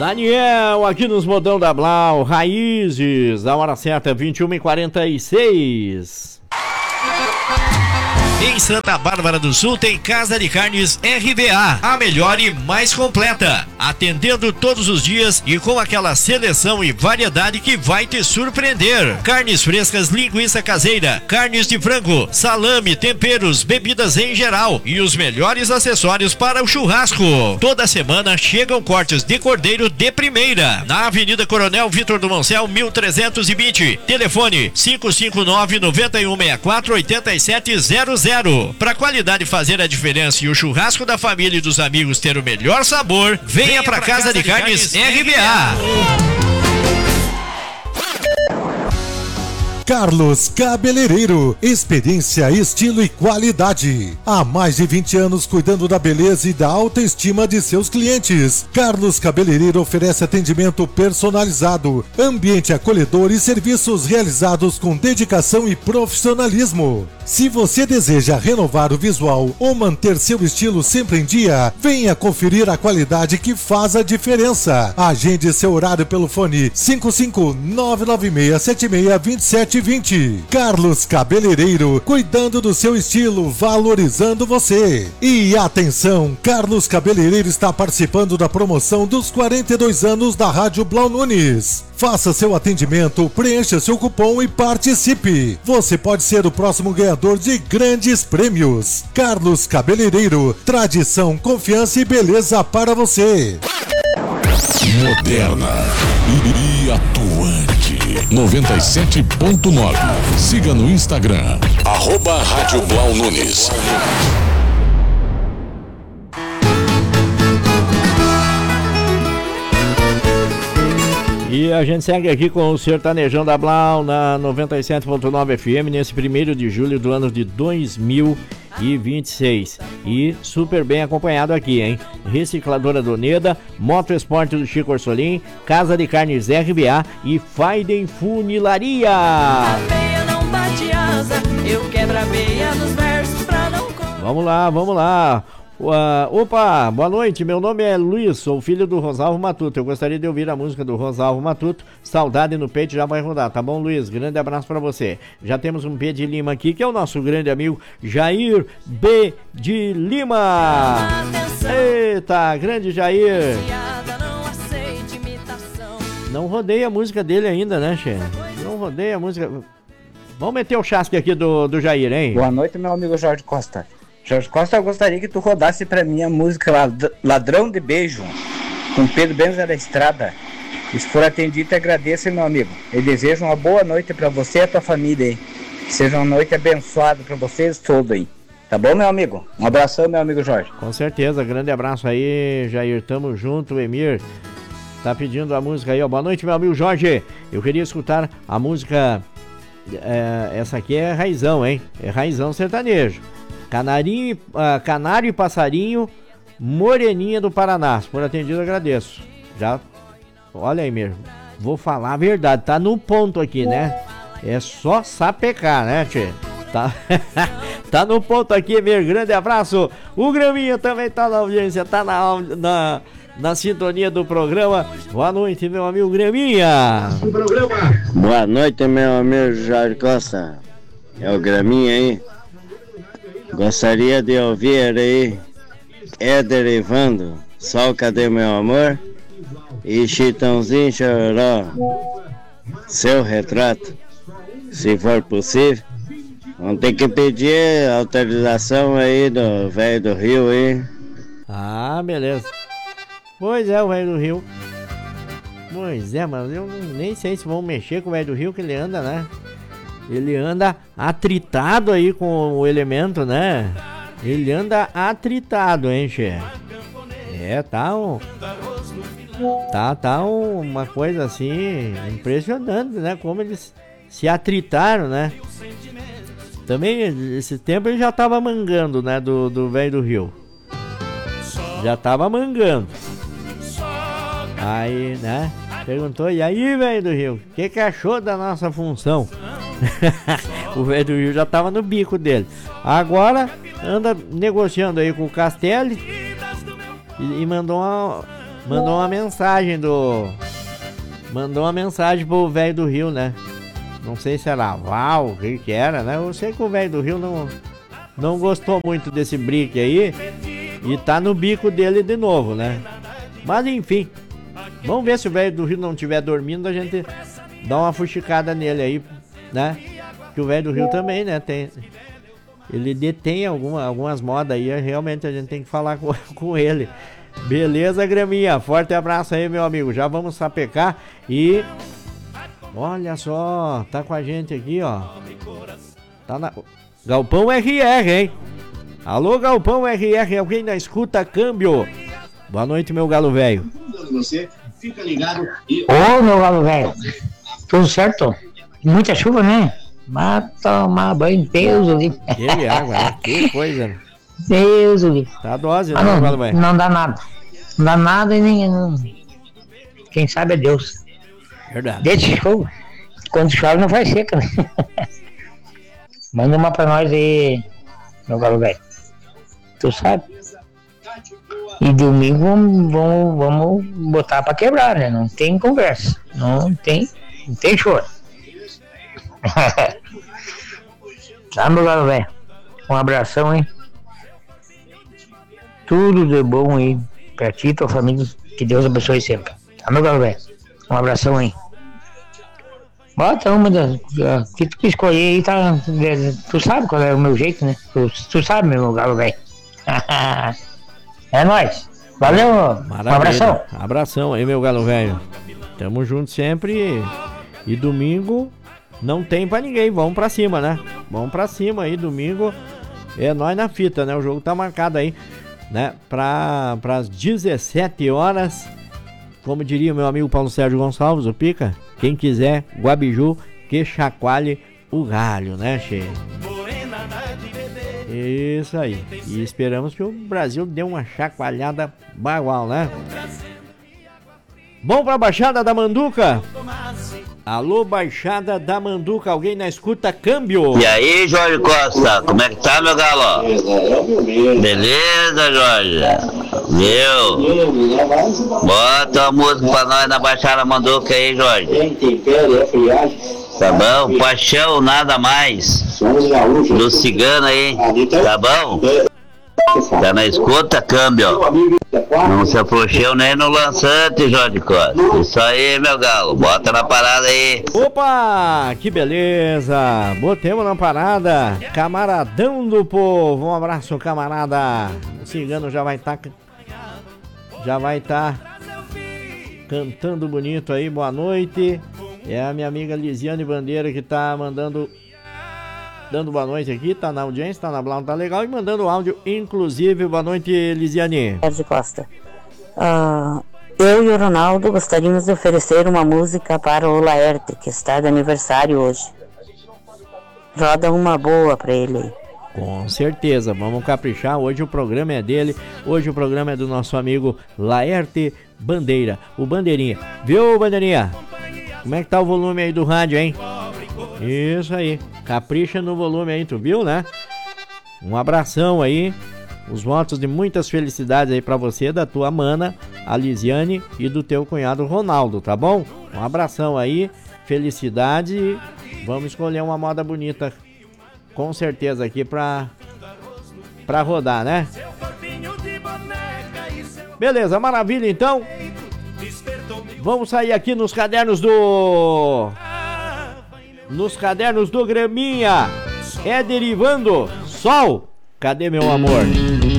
Daniel, aqui nos Modão da Blau, Raízes, a hora certa, 21h46. Em Santa Bárbara do Sul tem Casa de Carnes RBA, a melhor e mais completa, atendendo todos os dias e com aquela seleção e variedade que vai te surpreender. Carnes frescas, linguiça caseira, carnes de frango, salame, temperos, bebidas em geral e os melhores acessórios para o churrasco. Toda semana chegam cortes de cordeiro de primeira, na Avenida Coronel Vitor do Moncel, 1320. Telefone 559-9164-8700. Para a qualidade fazer a diferença e o churrasco da família e dos amigos ter o melhor sabor, venha para Casa de Carnes RBA. Carlos Cabeleireiro, experiência, estilo e qualidade. Há mais de 20 anos cuidando da beleza e da autoestima de seus clientes. Carlos Cabeleireiro oferece atendimento personalizado, ambiente acolhedor e serviços realizados com dedicação e profissionalismo. Se você deseja renovar o visual ou manter seu estilo sempre em dia, venha conferir a qualidade que faz a diferença. Agende seu horário pelo fone 55996762720. Carlos Cabeleireiro, cuidando do seu estilo, valorizando você. E atenção, Carlos Cabeleireiro está participando da promoção dos 42 anos da Rádio Blau Nunes. Faça seu atendimento, preencha seu cupom e participe. Você pode ser o próximo ganhador de grandes prêmios. Carlos Cabeleireiro, tradição, confiança e beleza para você. Moderna e atuante. 97.9. Siga no Instagram, @Rádio Blau Nunes. E a gente segue aqui com o Sertanejão da Blau na 97.9 FM nesse 1º de julho do ano de 2026. E super bem acompanhado aqui, hein? Recicladora Doneda, Moto Esporte do Chico Orsolim, Casa de Carnes RBA e Faiden Funilaria. A veia não bate asa, eu quebro a veia nos versos pra não... Vamos lá, vamos lá. Opa, boa noite, meu nome é Luiz, sou filho do Rosalvo Matuto. Eu gostaria de ouvir a música do Rosalvo Matuto, Saudade no Peito, já vai rodar, tá bom, Luiz? Grande abraço pra você. Já temos um P de Lima aqui, que é o nosso grande amigo Jair B de Lima. Eita, grande Jair. Não rodei a música dele ainda, né, Che? Não rodei a música. Vamos meter o chasque aqui do Jair, hein? Boa noite, meu amigo Jorge Costa. Jorge Costa, eu gostaria que tu rodasse pra mim a música Ladrão de Beijo, com Pedro Benza da Estrada. E se for atendido, te agradeço, meu amigo. Eu desejo uma boa noite pra você e a tua família aí. Que seja uma noite abençoada pra vocês todos aí. Tá bom, meu amigo? Um abração, meu amigo Jorge. Com certeza, grande abraço aí, Jair. Tamo junto, Emir. Tá pedindo a música aí, ó. Boa noite, meu amigo Jorge. Eu queria escutar a música. Essa aqui é raizão, hein? É raizão sertanejo. Canário e Passarinho, Moreninha do Paraná. Se for atendido, agradeço. Já, olha aí mesmo, vou falar a verdade, tá no ponto aqui, né? É só sapecar, né, tchê? Tá no ponto aqui, meu grande abraço. O Graminha também tá na audiência, tá na sintonia do programa. Boa noite, meu amigo Graminha. Boa noite, meu amigo Jorge Costa. É o Graminha aí. Gostaria de ouvir aí Éder Evando, Sol, Cadê Meu Amor? E Chitãozinho Chororó, Seu Retrato, se for possível. Vamos ter que pedir autorização aí do velho do Rio aí. Ah, beleza. Pois é, o velho do Rio. Pois é, mas eu nem sei se vão mexer com o velho do Rio, que ele anda, né? Ele anda atritado aí com o elemento, né? Ele anda atritado, hein, che? Tá uma coisa assim impressionante, né? Como eles se atritaram, né? Também, esse tempo ele já tava mangando, né? Do velho do Rio. Já tava mangando. Aí, né? Perguntou, e aí, velho do Rio? O que achou da nossa função? O velho do Rio já tava no bico dele. Agora anda negociando aí com o Castelli e mandou mandou uma mensagem pro velho do Rio, né? Não sei se era Val, o que era, né? Eu sei que o velho do Rio não gostou muito desse brick aí e tá no bico dele de novo, né? Mas enfim, vamos ver se o velho do Rio não estiver dormindo, a gente dá uma fuxicada nele aí, né? Que o velho do Rio também, né? Ele detém algumas modas aí, realmente a gente tem que falar com ele. Beleza, Graminha? Forte abraço aí, meu amigo. Já vamos sapecar e... Olha só, tá com a gente aqui, ó. Tá na... Galpão RR, hein? Alô, Galpão RR, alguém da escuta câmbio? Boa noite, meu galo velho. Você fica ligado e... Ô, meu galo velho, tudo certo? Muita chuva, né? Mas tomar banho, Deus o livre. Que água, né? Que coisa. Deus o livre. Tá a dose, né, não, galo velho? Não dá nada. Não dá nada e nem... Quem sabe é Deus. Verdade. Deixa chuva. Quando chove não faz seca, né? Manda uma pra nós aí, meu galo velho. Tu sabe? E domingo vamos botar pra quebrar, né? Não tem conversa. Não tem choro. Tá, meu galo velho? Um abração, hein? Tudo de bom aí pra ti e tua família. Que Deus abençoe sempre. Tá, meu galo velho? Um abração aí. Bota uma que tu escolher aí, tá? Tu sabe qual é o meu jeito, né? Tu sabe, meu galo velho. É nóis. Valeu, maravilha. Um abração. Abração aí, meu galo velho. Tamo junto sempre. E domingo não tem pra ninguém. Vamos pra cima, né? Vamos pra cima aí, domingo. É nós na fita, né? O jogo tá marcado aí, né? Pras 17 horas. Como diria o meu amigo Paulo Sérgio Gonçalves, o Pica. Quem quiser, Guabiju, que chacoalhe o galho, né, che? Isso aí. E esperamos que o Brasil dê uma chacoalhada bagual, né? Bom pra Baixada da Manduca? Alô, Baixada da Manduca, alguém na escuta câmbio? E aí, Jorge Costa, como é que tá, meu galo? Beleza, Jorge? Meu? Bota uma música pra nós na Baixada Manduca aí, Jorge. Tá bom? Paixão, nada mais. Do cigano aí, tá bom? Tá na escuta, câmbio. Não se afrouxeu nem no lançante, Jorge Costa. Isso aí, meu galo. Bota na parada aí. Opa, que beleza. Botemos na parada. Camaradão do povo. Um abraço, camarada. O cigano já vai estar cantando bonito aí. Boa noite. É a minha amiga Lisiane Bandeira que tá dando boa noite aqui, tá na audiência, tá na Blau, tá legal, e mandando áudio, inclusive. Boa noite, Lisiane. Jorge Costa. Eu e o Ronaldo gostaríamos de oferecer uma música para o Laerte, que está de aniversário hoje. Roda uma boa pra ele aí. Com certeza, vamos caprichar. Hoje o programa é dele, hoje o programa é do nosso amigo Laerte Bandeira, o Bandeirinha. Viu, Bandeirinha? Como é que tá o volume aí do rádio, hein? Isso aí, capricha no volume aí, tu viu, né? Um abração aí, os votos de muitas felicidades aí pra você, da tua mana, a Lisiane, e do teu cunhado Ronaldo, tá bom? Um abração aí, felicidade, vamos escolher uma moda bonita, com certeza aqui pra rodar, né? Beleza, maravilha então. Vamos sair aqui nos cadernos do Graminha. É derivando Sol. Cadê meu amor?